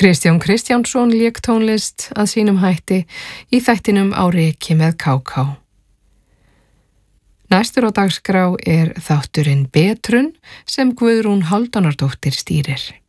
Kristján Kristjánsson lék tónlist að sínum hætti í þættinum Á reki með KK. Næstur á dagskrá er þátturinn Betrun sem Guðrún Hálfdánardóttir stýrir.